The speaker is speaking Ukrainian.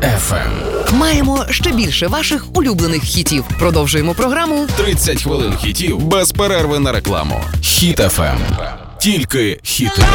FM. Маємо ще більше ваших улюблених хітів. Продовжуємо програму 30 хвилин хітів без перерви на рекламу. Хіт FM. Тільки хіти.